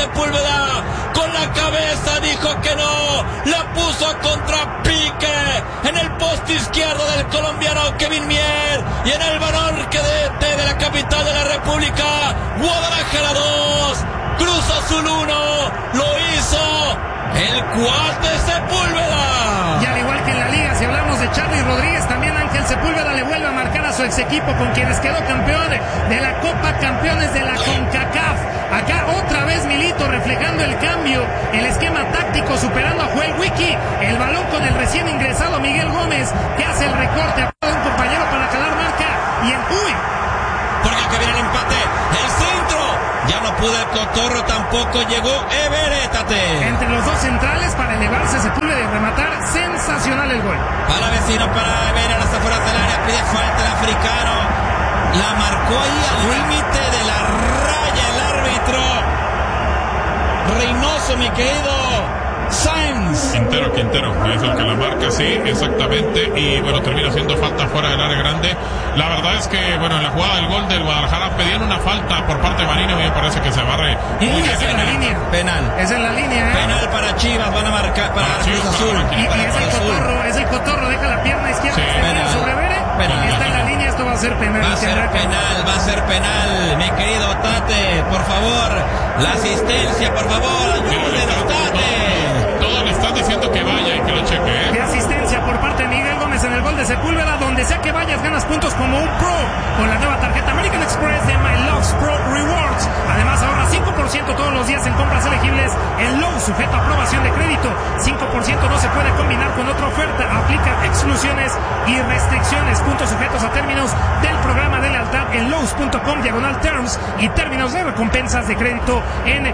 Sepúlveda con la cabeza dijo que no, la puso contra pique en el poste izquierdo del colombiano Kevin Mier y en el Banorque de la capital de la República. Guadalajara 2, Cruz Azul 1, lo hizo el cuate Sepúlveda. Y al igual que en la liga, si hablamos de Charly Rodríguez, también Ángel Sepúlveda le vuelve a marcar a su ex equipo con quienes quedó campeón de la Copa Campeones de la CONCACAF. Acá otra vez Milito reflejando el cambio, el esquema táctico, superando a Joel Wiki, el balón con el recién ingresado Miguel Gómez, que hace el recorte a un compañero para jalar marca y en porque que viene el empate, el centro, ya no pudo el Cotorro, tampoco llegó Everettate. Entre los dos centrales para elevarse Sepúlveda y rematar, sensacional el gol. Para vecino, para Everett, hasta fuera del área, pide falta el africano, la marcó ahí al límite de la raya el árbitro Reynoso, mi querido Sainz. Quintero, es el que la marca, sí, exactamente, y bueno, termina siendo falta fuera del área grande. La verdad es que, bueno, en la jugada del gol del Guadalajara pedían una falta por parte de Marino y me parece que se barre. Y es en la línea. Penal. Es en la línea, Penal para Chivas, van a marcar para Cruz Azul. Y es el Cotorro, deja la pierna izquierda, sí, penal. sobre Vere, y está en la línea, esto va a ser penal. Va a ser penal, mi querido Tate, por favor, la asistencia, por favor, ayúdenos, Tate. Todo le están diciendo que vaya y que lo cheque, De asistencia por parte de Miguel Gómez en el gol de Sepúlveda, donde sea que vayas ganas puntos como un pro con la nueva tarjeta American Express de My Loves Pro Rewards. Además ahorra 5% todos los días en compras elegibles en Lowe's, sujeto a aprobación de crédito. 5% no se puede combinar con otra oferta, aplica exclusiones y restricciones. Puntos sujetos a términos del programa de lealtad en Lowe's.com/terms y términos de recompensas de crédito en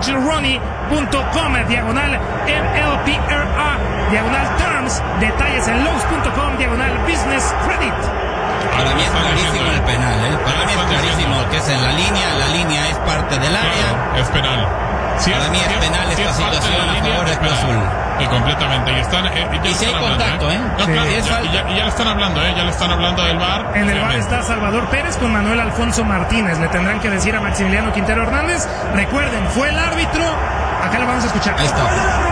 cinchilroni.com/MLPRA/terms. Detalles en Lowe's.com/business credit. Para mí es clarísimo el penal, Para mí es clarísimo que es en la línea es parte del área. Claro, es penal. Para mí es penal esta situación a favor de Cruz Azul. Y completamente, y están y si hay contacto, No, sí. claro, ya le están hablando, ya le están hablando del VAR. En el VAR está Salvador Pérez con Manuel Alfonso Martínez. Le tendrán que decir a Maximiliano Quintero Hernández. Recuerden, fue el árbitro. Acá lo vamos a escuchar. Ahí está.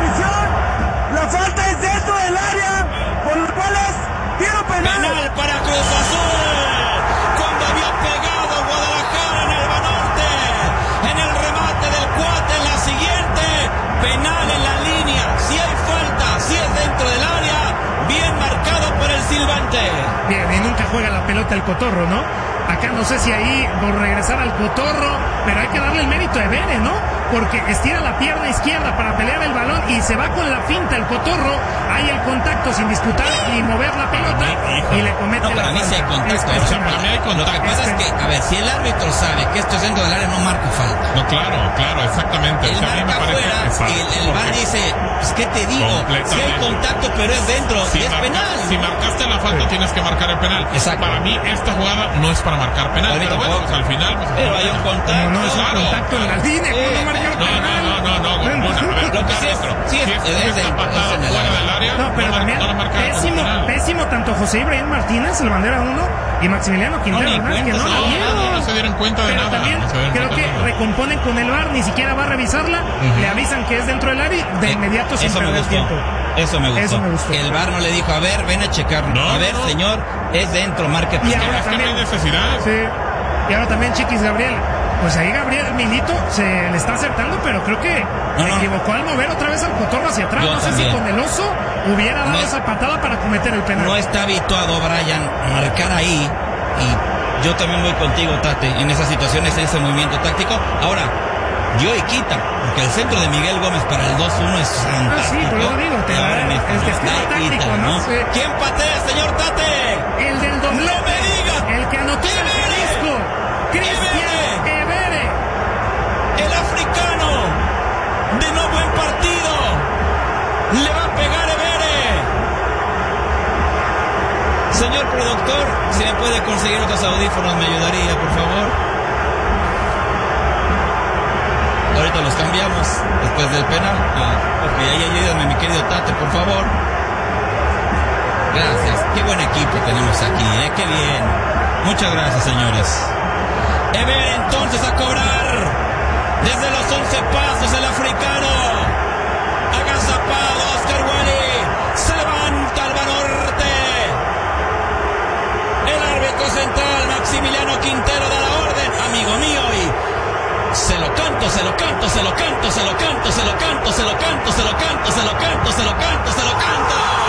La falta es dentro del área, por lo cual es tiro penal. Penal para Cruz Azul. Cuando había pegado Guadalajara en el Banorte, en el remate del cuate, en la siguiente, penal en la línea. Si hay falta, si es dentro del área, bien marcado por el silbante. Bien, y nunca juega la pelota el Cotorro, ¿no? Acá no sé si ahí por regresar al Cotorro, pero hay que darle el mérito a Vere, ¿no? Porque estira la pierna izquierda para pelear el balón y se va con la finta el Cotorro. Hay el contacto sin disputar y mover la pelota y le comete para la mí sí hay falta. contacto. Para mí hay contacto. Lo que pasa es que, a ver, si el árbitro sabe que esto es dentro del área, no marca falta. No, claro, exactamente. Él O sea, a mí me marca parece afuera y el VAR dice, pues ¿qué te digo? Si hay contacto pero es dentro, y es penal. Si marcaste la falta tienes que marcar el penal. Exacto. Para mí esta jugada no es para marcar penal. Para mí Pero bueno, tampoco. pues al final... Pues, Pero hay un contacto. No es un Claro. contacto en la línea, ¿cómo marcar penal? No. Lo que sí es esta patada en el fuera área. del área. No, pero también no la marca pésimo tanto José Ibrahim Martínez, el bandera 1, y Maximiliano Quintero ni Hernández, que cuenta, no la vieron. No se dieron cuenta de Pero nada. también no se dieron creo cuenta que de nada. recomponen con el VAR, ni siquiera va a revisarla, le avisan que es dentro del área y de inmediato sin Eso me perder gustó. tiempo. Eso me gustó. Que El VAR no le dijo, a ver, ven a checar. No, a ver, no. señor, es dentro, marque Y penal. ahora Es que no hay también, necesidad. sí. Y ahora también Chiquis Gabriel. Pues ahí Gabriel Milito se le está acertando, pero creo que se equivocó al mover otra vez al Cotorro hacia atrás. Yo no sé también. si con el oso hubiera dado esa patada para cometer el penal. No está habituado Brian a marcar ahí. Y yo también voy contigo, Tate, en esas situaciones, en ese movimiento táctico. Ahora, dio y quita, porque el centro de Miguel Gómez para el 2-1 es fantástico. sí, por eso digo, te Ahora da en este el no esquema da y táctico, quita, ¿no? Sí. ¿Quién patea, señor Tate? El del doble. ¡No me digas! El que anotó el Jalisco. Cristian Evere. El africano de no buen partido le va a pegar Evere. Señor productor, si me puede conseguir otros audífonos me ayudaría, por favor. Ahorita los cambiamos después del penal. Ok, ahí ayúdame, mi querido Tate, por favor. Gracias, qué buen equipo tenemos aquí, qué bien. Muchas gracias, señores. Evere entonces a cobrar desde los 11 pasos. brazos el africano. Agazapado Oscar Wally. Se levanta el Banorte. El árbitro central Maximiliano Quintero da la orden, amigo mío, y se lo canto, se lo canto, se lo canto, se lo canto, se lo canto, se lo canto, se lo canto, se lo canto, se lo canto, se lo canto.